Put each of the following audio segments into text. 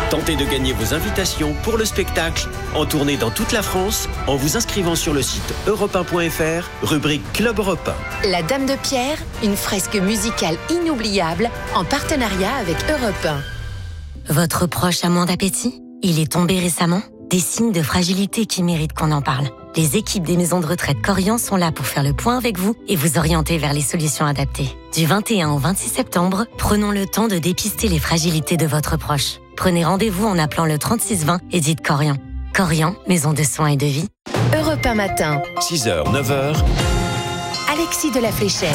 Tentez de gagner vos invitations pour le spectacle en tournée dans toute la France en vous inscrivant sur le site europe1.fr, rubrique Club Europe 1. La Dame de Pierre, une fresque musicale inoubliable en partenariat avec Europe 1. Votre proche a moins d'appétit ? Il est tombé récemment ? Des signes de fragilité qui méritent qu'on en parle. Les équipes des maisons de retraite Corian sont là pour faire le point avec vous et vous orienter vers les solutions adaptées. Du 21 au 26 septembre, prenons le temps de dépister les fragilités de votre proche. Prenez rendez-vous en appelant le 3620 et dites Corian. Corian, maison de soins et de vie. Europe 1 matin. 6h, 9h. Alexis de la Fléchère.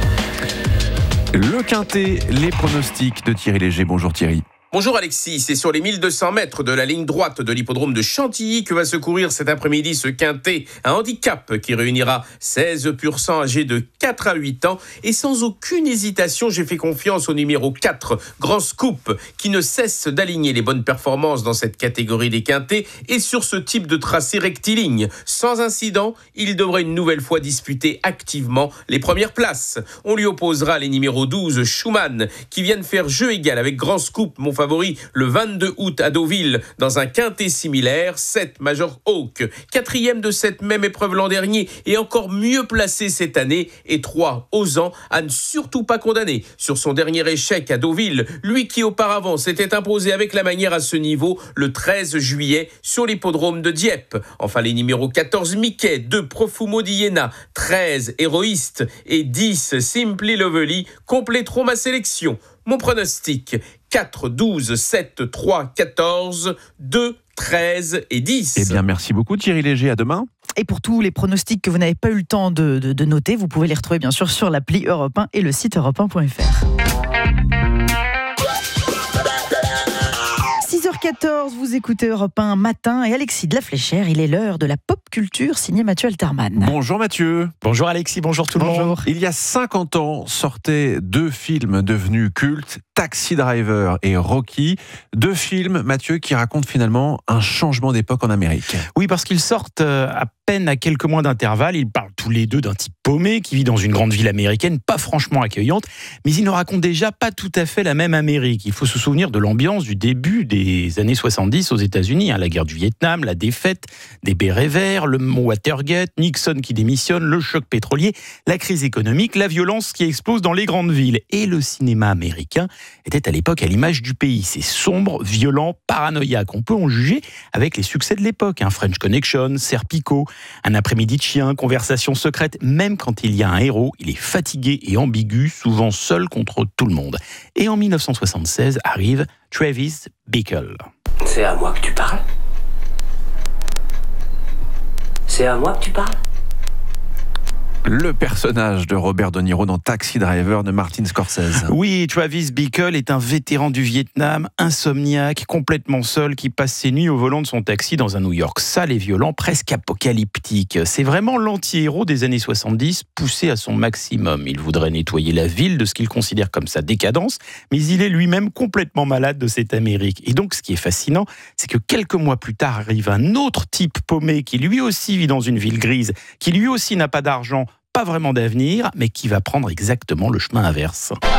Le Quintet, les pronostics de Thierry Léger. Bonjour Thierry. Bonjour Alexis, c'est sur les 1200 mètres de la ligne droite de l'hippodrome de Chantilly que va se courir cet après-midi ce quintet, un handicap qui réunira 16 pur sang âgés de 4 à 8 ans et sans aucune hésitation, j'ai fait confiance au numéro 4, Grand Scoop, qui ne cesse d'aligner les bonnes performances dans cette catégorie des quintets et sur ce type de tracé rectiligne. Sans incident, il devrait une nouvelle fois disputer activement les premières places. On lui opposera les numéros 12, Schumann, qui viennent faire jeu égal avec Grand Scoop, mon favori, le 22 août à Deauville, dans un quintet similaire, 7 Major Hawk, 4e de cette même épreuve l'an dernier et encore mieux placé cette année, et 3 Ozan à ne surtout pas condamner sur son dernier échec à Deauville, lui qui auparavant s'était imposé avec la manière à ce niveau le 13 juillet sur l'hippodrome de Dieppe. Enfin les numéros 14 Mickey, 2 Profumo di Iena, 13 Héroïste et 10 Simply Lovely compléteront ma sélection. Mon pronostic, 4, 12, 7, 3, 14, 2, 13 et 10. Eh bien, merci beaucoup Thierry Léger, à demain. Et pour tous les pronostics que vous n'avez pas eu le temps de noter, vous pouvez les retrouver bien sûr sur l'appli Europe 1 et le site europe1.fr. 6h14, vous écoutez Europe 1 matin et Alexis de la Fléchère, il est l'heure de la pop culture signée Mathieu Alterman. Bonjour Mathieu. Bonjour Alexis, bonjour tout le monde. Il y a 50 ans sortaient 2 films devenus cultes, Taxi Driver et Rocky. 2 films, Mathieu, qui racontent finalement un changement d'époque en Amérique. Oui, parce qu'ils sortent à peine à quelques mois d'intervalle. Ils parlent tous les deux d'un type paumé qui vit dans une grande ville américaine, pas franchement accueillante, mais ils nous racontent déjà pas tout à fait la même Amérique. Il faut se souvenir de l'ambiance du début des années 70 aux États-Unis, la guerre du Vietnam, la défaite des bérets verts, le Watergate, Nixon qui démissionne, le choc pétrolier, la crise économique, la violence qui explose dans les grandes villes. Et le cinéma américain était à l'époque à l'image du pays. C'est sombre, violent, paranoïaque. On peut en juger avec les succès de l'époque. French Connection, Serpico, Un après-midi de chien, Conversation secrète. Même quand il y a un héros, il est fatigué et ambigu, souvent seul contre tout le monde. Et en 1976 arrive Travis Bickle. C'est à moi que tu parles ? C'est à moi que tu parles ? Le personnage de Robert De Niro dans Taxi Driver de Martin Scorsese. Oui, Travis Bickle est un vétéran du Vietnam, insomniaque, complètement seul, qui passe ses nuits au volant de son taxi dans un New York sale et violent, presque apocalyptique. C'est vraiment l'anti-héros des années 70, poussé à son maximum. Il voudrait nettoyer la ville de ce qu'il considère comme sa décadence, mais il est lui-même complètement malade de cette Amérique. Et donc, ce qui est fascinant, c'est que quelques mois plus tard arrive un autre type paumé qui lui aussi vit dans une ville grise, qui lui aussi n'a pas d'argent, pas vraiment d'avenir, mais qui va prendre exactement le chemin inverse.